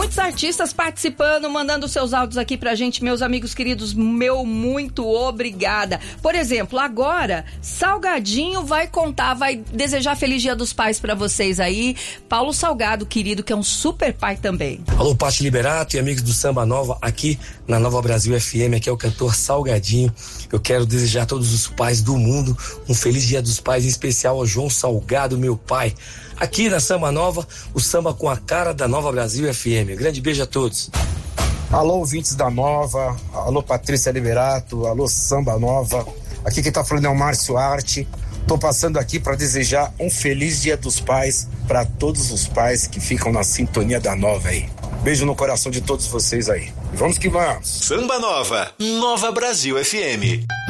Muitos artistas participando, mandando seus áudios aqui pra gente, meus amigos queridos, meu muito obrigada. Por exemplo, agora, Salgadinho vai desejar Feliz Dia dos Pais pra vocês aí. Paulo Salgado, querido, que é um super pai também. Alô, Pati Liberato e amigos do Samba Nova, aqui na Nova Brasil FM, aqui é o cantor Salgadinho. Eu quero desejar a todos os pais do mundo um Feliz Dia dos Pais, em especial ao João Salgado, meu pai. Aqui na Samba Nova, o samba com a cara da Nova Brasil FM. Grande beijo a todos. Alô, ouvintes da Nova, alô, Patrícia Liberato, alô, Samba Nova. Aqui quem tá falando é o Márcio Arte. Tô passando aqui para desejar um Feliz Dia dos Pais para todos os pais que ficam na sintonia da Nova aí. Beijo no coração de todos vocês aí. Vamos que vamos. Samba Nova, Nova Brasil FM.